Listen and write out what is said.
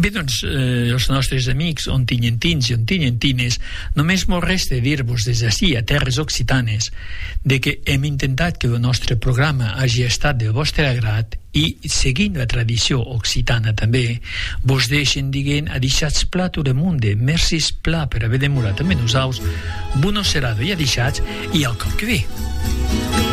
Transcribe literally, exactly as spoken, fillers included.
Bé, doncs, eh, els nostres amics ontinyentins i ontinyentines, només mos resta dir-vos des d'ací a Terres Occitanes de que hem intentat que el nostre programa hagi estat del vostre agrat i, seguint la tradició occitana també, vos deixen dient adixats plato de munde, mercis pla per haver demorat amb nosaltres, buenos serado i adixats, i al cop que ve.